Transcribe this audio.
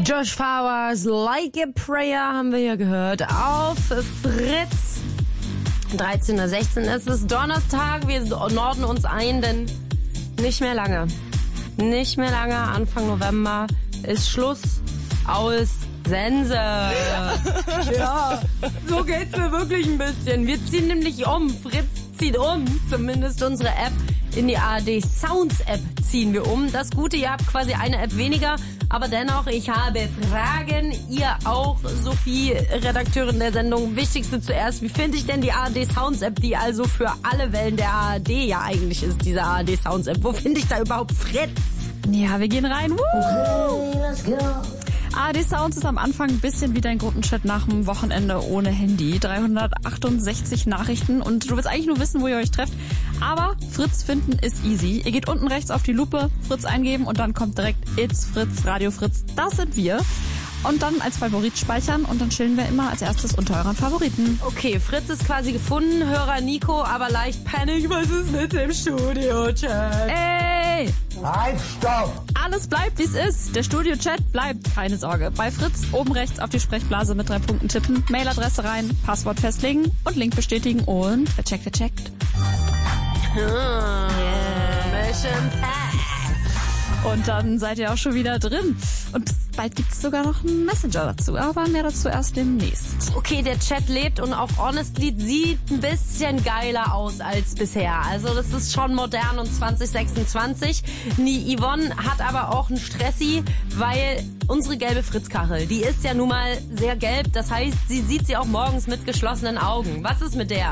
Josh Flowers, Like a Prayer haben wir hier gehört auf Fritz. 13:16 Uhr. Es ist Donnerstag, wir norden uns ein, denn nicht mehr lange. Nicht mehr lange, Anfang November ist Schluss, aus, Sense. Ja, so geht's mir wirklich ein bisschen. Wir ziehen nämlich um, Fritz zieht um, zumindest unsere App. In die ARD Sounds App ziehen wir um. Das Gute, ihr habt quasi eine App weniger, aber dennoch, ich habe Fragen. Ihr auch, Sophie, Redakteurin der Sendung. Wichtigste zuerst, wie finde ich denn die ARD Sounds App, die also für alle Wellen der ARD ja eigentlich ist, diese ARD Sounds App. Wo finde ich da überhaupt Fritz? Ja, wir gehen rein. Okay, let's go. ARD Sounds ist am Anfang ein bisschen wie dein Gruppenchat nach dem Wochenende ohne Handy. 368 Nachrichten und du willst eigentlich nur wissen, wo ihr euch trefft. Aber Fritz finden ist easy. Ihr geht unten rechts auf die Lupe, Fritz eingeben und dann kommt direkt It's Fritz, Radio Fritz. Das sind wir. Und dann als Favorit speichern und dann chillen wir immer als erstes unter euren Favoriten. Okay, Fritz ist quasi gefunden, Hörer Nico, aber leicht Panik. Was ist mit dem Studio-Chat? Ey! Halt, stopp! Alles bleibt, wie es ist. Der Studio-Chat bleibt, keine Sorge. Bei Fritz oben rechts auf die Sprechblase mit 3 Punkten tippen, Mailadresse rein, Passwort festlegen und Link bestätigen und wer checkt, der checkt. Mission Pass. Und dann seid ihr auch schon wieder drin. Und bald gibt's sogar noch einen Messenger dazu, aber mehr dazu erst demnächst. Okay, der Chat lebt und auch Honestly sieht ein bisschen geiler aus als bisher. Also das ist schon modern und 2026. Die Yvonne hat aber auch einen Stressi, weil unsere gelbe Fritzkachel, die ist ja nun mal sehr gelb. Das heißt, sie sieht sie auch morgens mit geschlossenen Augen. Was ist mit der?